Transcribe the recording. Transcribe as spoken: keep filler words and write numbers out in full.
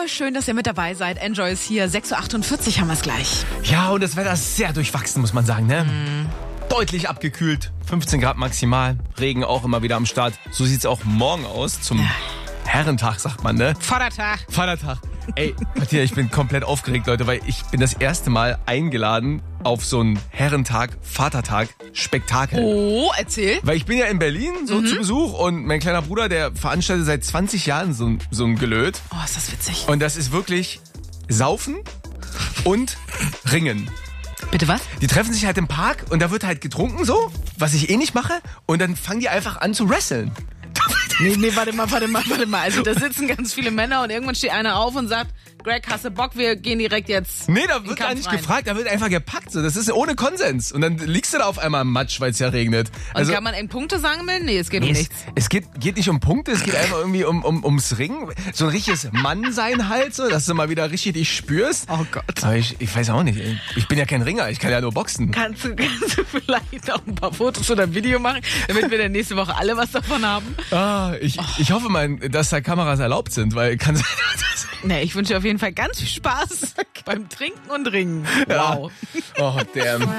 voll schön, dass ihr mit dabei seid. Enjoy ist hier. sechs Uhr achtundvierzig haben wir es gleich. Ja, und das Wetter ist sehr durchwachsen, muss man sagen, ne? Mm. Deutlich abgekühlt. fünfzehn Grad maximal. Regen auch immer wieder am Start. So sieht's auch morgen aus. Zum ja. Herrentag, sagt man, ne? Vatertag. Vatertag. Ey, Matthias, ich bin komplett aufgeregt, Leute, weil ich bin das erste Mal eingeladen auf so einen Herrentag, Vatertag, Spektakel. Oh, erzähl. Weil ich bin ja in Berlin so mhm. zu Besuch und mein kleiner Bruder, der veranstaltet seit zwanzig Jahren so, so ein Gelöt. Oh, ist das witzig. Und das ist wirklich Saufen und Ringen. Bitte was? Die treffen sich halt im Park und da wird halt getrunken so, was ich eh nicht mache. Und dann fangen die einfach an zu wresteln. Nee, nee, warte mal, warte mal, warte mal. Also da sitzen ganz viele Männer und irgendwann steht einer auf und sagt, Greg, hast du Bock? Wir gehen direkt jetzt. Nee, da wird gar nicht rein. gefragt, da wird einfach gepackt. So. Das ist ohne Konsens. Und dann liegst du da auf einmal im Matsch, weil es ja regnet. Und also, kann man in Punkte sammeln? Nee, es geht nee, um nichts. Es, es geht, geht nicht um Punkte, es geht einfach irgendwie um, um, ums Ringen. So ein richtiges Mannsein halt, so, dass du mal wieder richtig dich spürst. Oh Gott. Aber ich, ich weiß auch nicht. Ich bin ja kein Ringer, ich kann ja nur boxen. Kannst du, kannst du vielleicht auch ein paar Fotos oder ein Video machen, damit wir dann nächste Woche alle was davon haben? Ah, ich, oh. ich hoffe mal, dass da Kameras erlaubt sind, weil kann sein, dass nee, ich wünsche dir auf jeden Fall ganz viel Spaß beim Trinken und Ringen. Wow. Ja. Oh, damn.